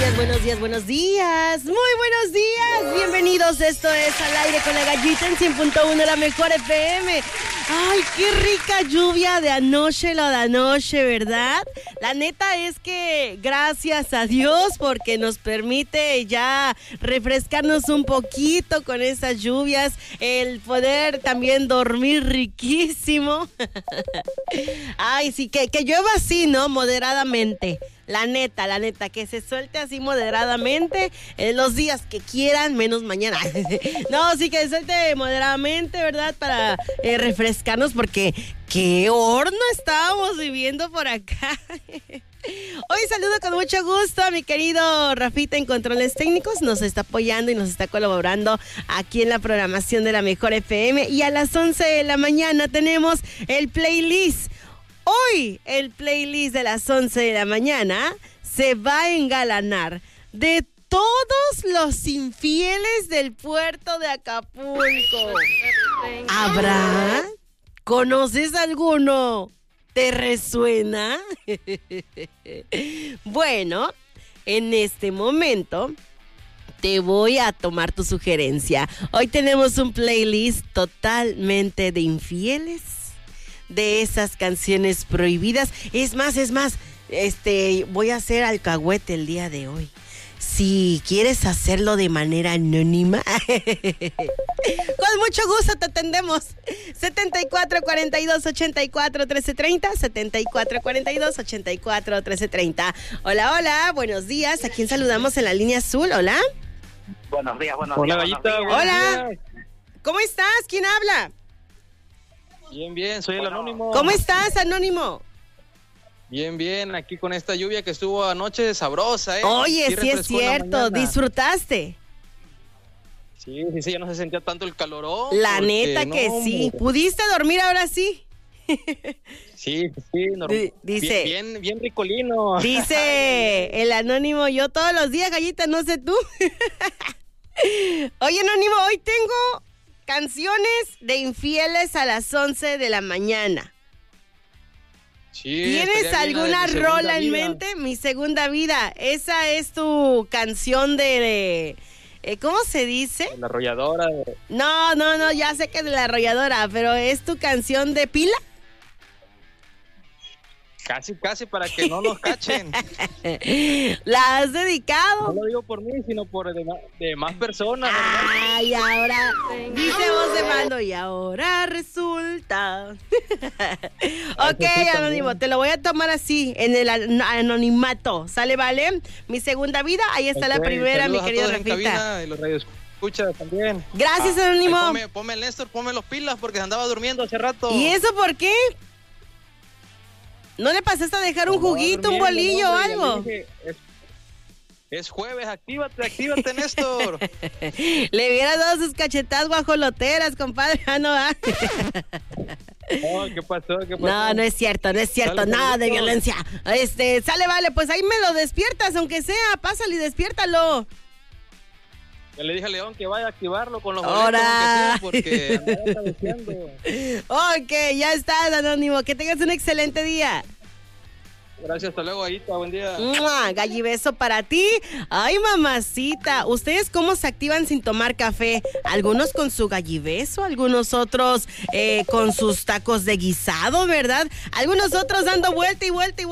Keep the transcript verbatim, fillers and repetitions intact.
días, buenos días, buenos días. Muy buenos días. Bienvenidos. Esto es Al Aire con la Gallita en cien punto uno, la mejor F M. Ay, qué rica lluvia de anoche, lo de anoche, ¿verdad? La neta es que gracias a Dios porque nos permite ya refrescarnos un poquito con esas lluvias, el poder también dormir riquísimo. Ay, sí, que, que llueva así, ¿no? Moderadamente. La neta, la neta, que se suelte así moderadamente en los días que quieran, menos mañana. No, sí, que se suelte moderadamente, ¿verdad? Para eh, refrescarnos, porque qué horno estábamos viviendo por acá. Hoy saludo con mucho gusto a mi querido Rafita en Controles Técnicos. Nos está apoyando y nos está colaborando aquí en la programación de la mejor F M. Y a las once de la mañana tenemos el playlist. Hoy el playlist de las once de la mañana se va a engalanar de todos los infieles del puerto de Acapulco. ¿Habrá? ¿Conoces alguno? ¿Te resuena? Bueno, en este momento te voy a tomar tu sugerencia. Hoy tenemos un playlist totalmente de infieles, de esas canciones prohibidas. Es más, es más, este, voy a hacer alcahuete el día de hoy. Si quieres hacerlo de manera anónima, con mucho gusto te atendemos. setenta y cuatro cuarenta y dos ochenta y cuatro trece treinta, setenta y cuatro cuarenta y dos ochenta y cuatro trece treinta. Hola, hola, buenos días. ¿A quién saludamos en la línea azul? Hola. Buenos días, buenos Hola, días. Gallita. Buenos días. Hola. ¿Cómo estás? ¿Quién habla? Bien, bien, soy el Bueno. Anónimo. ¿Cómo estás, Anónimo? Bien, bien, aquí con esta lluvia que estuvo anoche sabrosa, ¿eh? Oye, sí es refrescó en la cierto, mañana. ¿disfrutaste? Sí, sí, sí, ya no se sentía tanto el calorón. La porque, neta que no, sí. hombre. ¿Pudiste dormir ahora sí? Sí, sí, normal. Di- dice- Bien, bien, bien ricolino. Dice el Anónimo, yo todos los días, Gallita, no sé tú. Oye, Anónimo, hoy tengo canciones de infieles a las once de la mañana. Sí, ¿Tienes estaría bien la de alguna Mi Segunda rola en Vida. mente? Mi segunda vida. Esa es tu canción de... de- eh, ¿cómo se dice? La arrolladora. No, no, no, ya sé que es de la arrolladora, pero ¿es tu canción de pila? Casi, casi para que no nos cachen. ¿La has No dedicado? lo digo por mí, sino por de, ma- de más personas. ¿verdad? Ay, ahora dice voz de mando y ahora resulta. Ok, Anónimo, te lo voy a tomar así, en el an- anonimato. ¿Sale, vale? Mi segunda vida, ahí está la Ok, primera, mi saludos a querido todos en Rafita. cabina y los radioescuchas también. Gracias, Ah, Anónimo. ahí Ponme, ponme el Néstor, ponme los pilas porque se andaba durmiendo hace rato. ¿Y eso por qué? ¿No le pasaste a dejar un Andaba juguito, un durmiendo, bolillo o hombre, y le algo? dije, es, es jueves, actívate, actívate, Néstor. Le hubiera dado sus cachetadas guajoloteras, compadre. Ah, no, ah. No, ¿qué pasó? ¿Qué pasó? No, no es cierto, no es cierto, Dale, nada de saluditos. violencia. Este, sale, vale, pues ahí me lo despiertas, aunque sea, pásale y despiértalo. Ya le dije a León que vaya a activarlo con los Ahora. boletos, aunque sea, porque andaba cabeceando. Ok, ya estás, Anónimo, que tengas un excelente día. Gracias, hasta luego, Aita, buen día. ¡Mua! Gallibeso para ti. Ay, mamacita, ¿ustedes cómo se activan sin tomar café? Algunos con su gallibeso, algunos otros eh, con sus tacos de guisado, ¿verdad? Algunos otros dando vuelta y vuelta y vuelta.